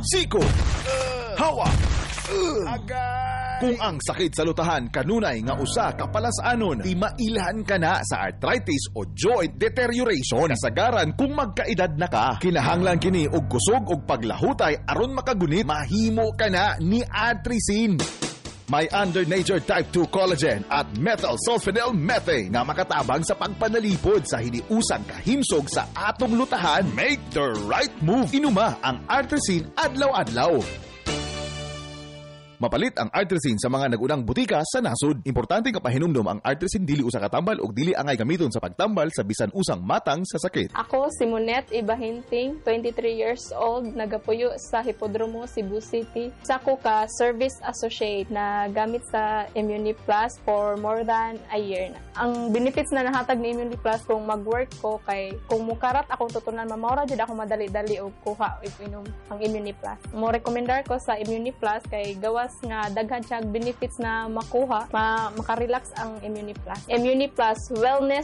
Siko, hawa, kung ang sakit sa lutahan kanunay nga usa kapalasanon, di mailhan ka na sa arthritis o joint deterioration. Kasagaran kung magkaedad na ka, kinahanglan kini og kusog og paglahutay aron makagunit, mahimo ka na ni Artrisin. May under nature type 2 collagen at methyl sulfonyl methane nga makatabang sa pagpanalipod sa hiniusang kahimsog sa atong lutahan. Make the right move. Inuma ang Artrisin adlaw-adlaw. Mapalit ang Artrisin sa mga nagunang butika sa nasod. Importante nga pahinumdom ang Artrisin dili usa ka tambal ug dili angay gamiton sa pagtambal sa bisan usang matang sa sakit. Ako si Monet Ibahinting, 23 years old, nagapuyo sa Hipodromo, Cebu City. Sa ko ka service associate na gamit sa Immuniplus for more than a year na. Ang benefits na nahatag ni Immuniplus kung mag-work ko kay kung mukarat akong tutunan mamawra jud ako madali-dali og kuha og inom ang Immuniplus. Mo rekomendar ko sa Immuniplus kay gawas nga daghan siya benefits na makuha, makarelax ang Immuniplus. Immuniplus Wellness